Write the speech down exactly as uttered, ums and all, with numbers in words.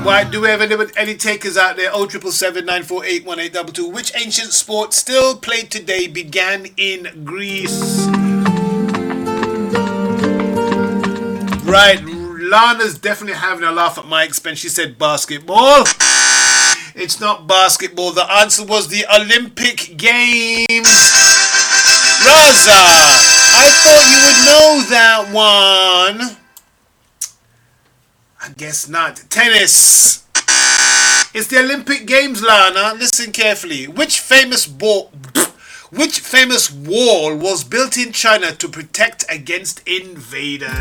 Right, do we have any, any takers out there? oh seven seven, nine four eight, one eight two two. Which ancient sport still played today began in Greece? Right, Lana's definitely having a laugh at my expense. She said basketball. It's not basketball. The answer was the Olympic Games. Raza, I thought you would know that one. I guess not. Tennis. It's the Olympic Games, Lana. Listen carefully. Which famous ball, which famous wall was built in China to protect against invaders?